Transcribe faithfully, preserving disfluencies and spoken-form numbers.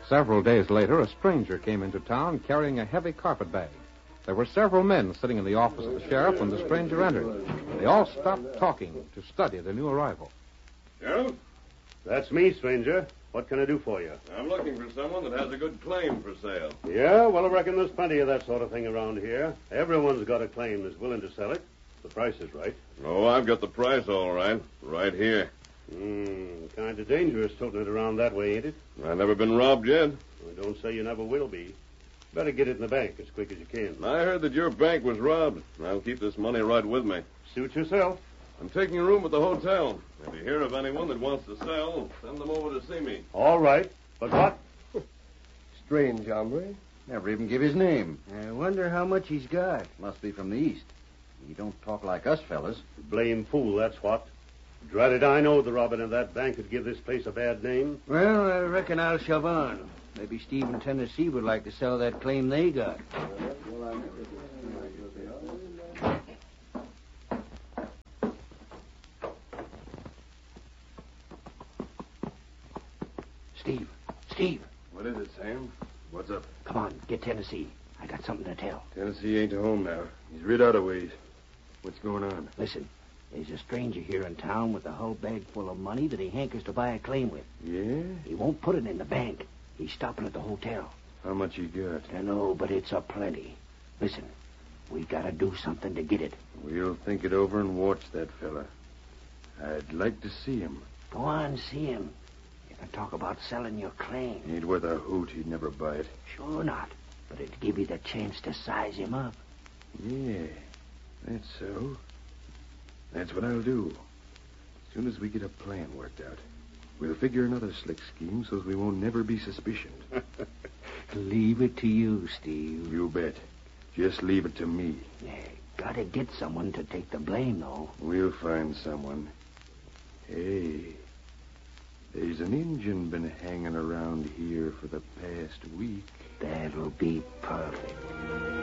Several days later, a stranger came into town carrying a heavy carpet bag. There were several men sitting in the office of the sheriff when the stranger entered. They all stopped talking to study the new arrival. Sheriff? That's me, stranger. What can I do for you? I'm looking for someone that has a good claim for sale. Yeah, well, I reckon there's plenty of that sort of thing around here. Everyone's got a claim that's willing to sell it. The price is right. Oh, I've got the price all right. Right here. Hmm, kind of dangerous toting it around that way, ain't it? I've never been robbed yet. Well, don't say you never will be. Better get it in the bank as quick as you can. I heard that your bank was robbed. I'll keep this money right with me. Suit yourself. I'm taking a room at the hotel. If you hear of anyone that wants to sell, send them over to see me. All right. But what? Strange hombre. Never even give his name. I wonder how much he's got. Must be from the east. He don't talk like us fellas. Blame fool, that's what. Drat it, I know the robbing of that bank could give this place a bad name. Well, I reckon I'll shove on. Maybe Steve and Tennessee would like to sell that claim they got. Steve, Steve. What is it, Sam? What's up? Come on, get Tennessee. I got something to tell. Tennessee ain't home now. He's rid out of ways. What's going on? Listen, there's a stranger here in town with a whole bag full of money that he hankers to buy a claim with. Yeah? He won't put it in the bank. He's stopping at the hotel. How much you got? I know, but it's a plenty. Listen, we gotta do something to get it. We'll think it over and watch that fella. I'd like to see him. Go on, see him. You can talk about selling your claim. Ain't worth a hoot. He'd never buy it. Sure not. But it'd give you the chance to size him up. Yeah, that's so. That's what I'll do. As soon as we get a plan worked out, we'll figure another slick scheme so's we won't never be suspicioned. Leave it to you, Steve. You bet. Just leave it to me. Yeah, gotta get someone to take the blame, though. We'll find someone. Hey, there's an Injun been hanging around here for the past week. That'll be perfect.